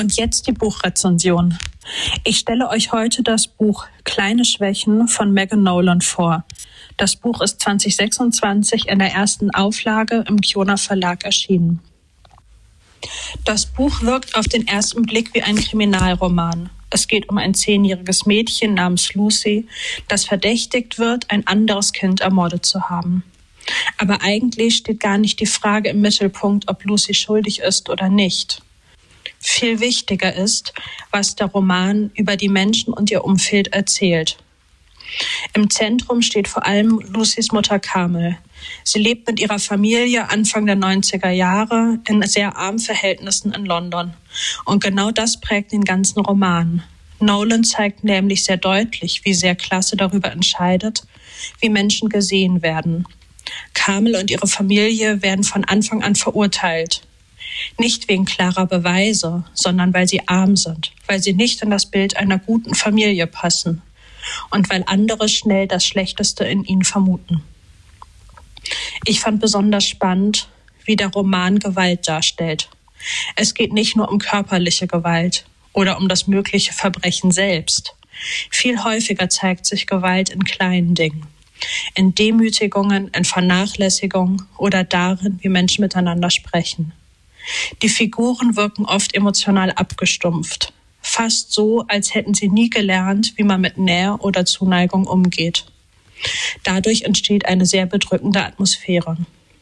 Und jetzt die Buchrezension. Ich stelle euch heute das Buch Kleine Schwächen von Megan Nolan vor. Das Buch ist 2026 in der ersten Auflage im Kiona Verlag erschienen. Das Buch wirkt auf den ersten Blick wie ein Kriminalroman. Es geht um ein 10-jähriges Mädchen namens Lucy, das verdächtigt wird, ein anderes Kind ermordet zu haben. Aber eigentlich steht gar nicht die Frage im Mittelpunkt, ob Lucy schuldig ist oder nicht. Viel wichtiger ist, was der Roman über die Menschen und ihr Umfeld erzählt. Im Zentrum steht vor allem Lucys Mutter Carmel. Sie lebt mit ihrer Familie Anfang der 90er Jahre in sehr armen Verhältnissen in London. Und genau das prägt den ganzen Roman. Nolan zeigt nämlich sehr deutlich, wie sehr Klasse darüber entscheidet, wie Menschen gesehen werden. Carmel und ihre Familie werden von Anfang an verurteilt. Nicht wegen klarer Beweise, sondern weil sie arm sind, weil sie nicht in das Bild einer guten Familie passen und weil andere schnell das Schlechteste in ihnen vermuten. Ich fand besonders spannend, wie der Roman Gewalt darstellt. Es geht nicht nur um körperliche Gewalt oder um das mögliche Verbrechen selbst. Viel häufiger zeigt sich Gewalt in kleinen Dingen, in Demütigungen, in Vernachlässigung oder darin, wie Menschen miteinander sprechen. Die Figuren wirken oft emotional abgestumpft, fast so, als hätten sie nie gelernt, wie man mit Nähe oder Zuneigung umgeht. Dadurch entsteht eine sehr bedrückende Atmosphäre.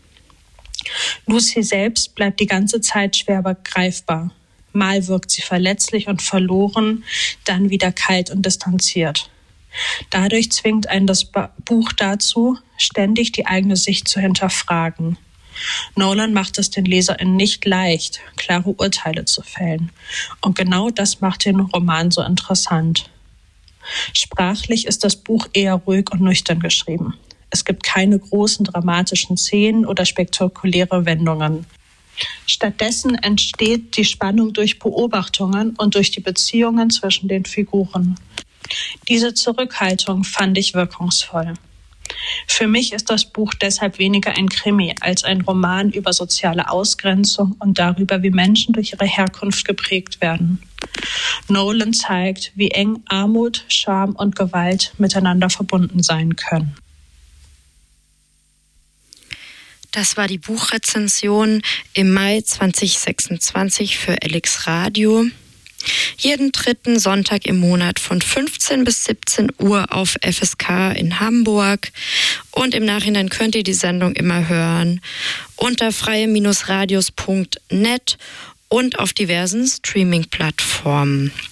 Lucy selbst bleibt die ganze Zeit schwer begreifbar. Mal wirkt sie verletzlich und verloren, dann wieder kalt und distanziert. Dadurch zwingt einen das Buch dazu, ständig die eigene Sicht zu hinterfragen. Nolan macht es den LeserInnen nicht leicht, klare Urteile zu fällen. Und genau das macht den Roman so interessant. Sprachlich ist das Buch eher ruhig und nüchtern geschrieben. Es gibt keine großen dramatischen Szenen oder spektakuläre Wendungen. Stattdessen entsteht die Spannung durch Beobachtungen und durch die Beziehungen zwischen den Figuren. Diese Zurückhaltung fand ich wirkungsvoll. Für mich ist das Buch deshalb weniger ein Krimi als ein Roman über soziale Ausgrenzung und darüber, wie Menschen durch ihre Herkunft geprägt werden. Nolan zeigt, wie eng Armut, Scham und Gewalt miteinander verbunden sein können. Das war die Buchrezension im Mai 2026 für LX Radio. Jeden dritten Sonntag im Monat von 15 bis 17 Uhr auf FSK in Hamburg. Und im Nachhinein könnt ihr die Sendung immer hören unter freie-radios.net und auf diversen Streaming-Plattformen.